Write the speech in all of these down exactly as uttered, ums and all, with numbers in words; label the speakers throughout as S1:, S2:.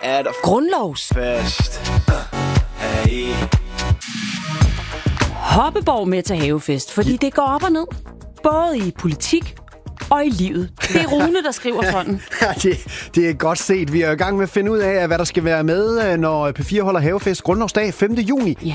S1: er der
S2: grundlovsfest.
S1: Hey.
S2: Hoppeborg med til havefest, fordi det går op og ned. Både i politik og i livet. Det er Rune, der skriver sådan.
S3: Ja, det, det er godt set. Vi er i gang med at finde ud af, hvad der skal være med, når P fire holder havefest grundlovsdag femte juni.
S2: Ja.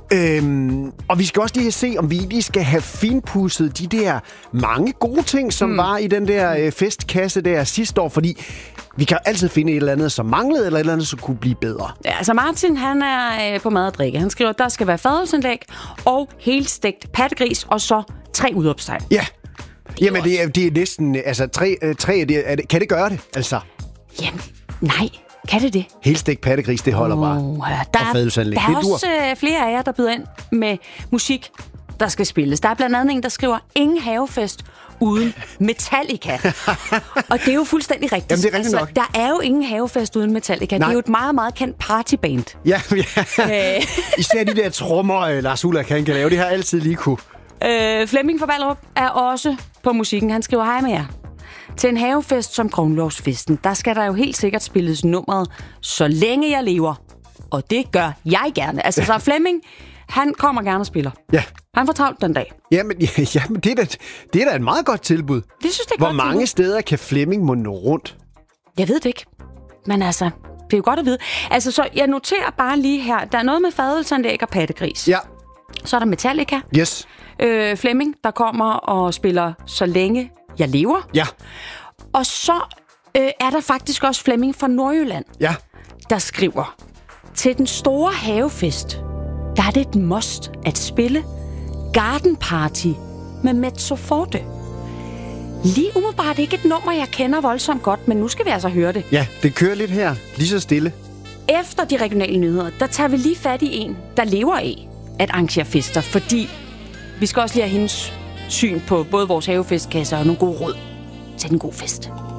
S3: Øhm, og vi skal også lige se, om vi lige skal have finpudset de der mange gode ting, som mm. var i den der øh, festkasse der sidste år, fordi vi kan altid finde et eller andet, som manglede, eller et eller andet, som kunne blive bedre.
S2: Ja, altså Martin, han er øh, på mad og drikke. Han skriver, at der skal være fadelsanlæg og helstegt pattegris, og så tre udopstegn.
S3: Ja. Jamen, det er, det er næsten... Altså, tre, tre det, er det, kan det gøre det, altså?
S2: Jamen, nej. Kan det det?
S3: Helstegt pattegris, det holder
S2: oh,
S3: bare.
S2: Der er, der
S3: det
S2: er også øh, flere af jer, der byder ind med musik, der skal spilles. Der er blandt andet en, der skriver, ingen havefest uden Metallica. Og det er jo fuldstændig rigtigt.
S3: Jamen, det er rigtigt
S2: altså,
S3: nok.
S2: Der er jo ingen havefest uden Metallica. Nej. Det er jo et meget, meget kendt partyband.
S3: Ja, ja. Især de der trommer, Lars Ulrik, han kan lave. Det har altid lige kunne.
S2: Øh, Flemming fra Ballerup er også på musikken. Han skriver, hej med jer. Til en havefest som grundlovsfesten, der skal der jo helt sikkert spilles nummeret Så længe jeg lever. Og det gør jeg gerne. Altså, så Flemming, han kommer gerne og spiller.
S3: Ja.
S2: Han får travlt den dag.
S3: Jamen, ja, jamen det, er da, det er da et meget godt tilbud.
S2: Det synes det er
S3: Hvor
S2: godt
S3: mange
S2: tilbud.
S3: steder kan Flemming må nå rundt?
S2: Jeg ved det ikke. Men altså, det er jo godt at vide. Altså, så jeg noterer bare lige her. Der er noget med fadelsanlæg og pattegris.
S3: Ja.
S2: Så er der Metallica.
S3: Yes.
S2: Øh, Flemming, der kommer og spiller Så længe jeg lever.
S3: Ja.
S2: Og så øh, er der faktisk også Flemming fra Nordjylland,
S3: Ja.
S2: der skriver, til den store havefest, der er det et must at spille Garden Party med Mezzo Forte. Lige umiddelbart ikke et nummer, jeg kender voldsomt godt, men nu skal vi altså høre det.
S3: Ja, det kører lidt her. Lige så stille.
S2: Efter de regionale nyheder, der tager vi lige fat i en, der lever af at arrangere fester, fordi vi skal også lige have hendes syn på både vores havefestkasse og nogle gode råd til en god fest.